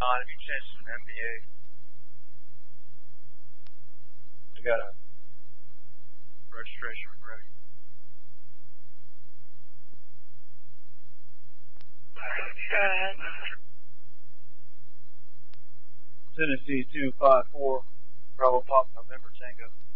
If you change to an MBA, you got a registration ready. Go ahead. Tennessee 254, Bravo Pop November Tango.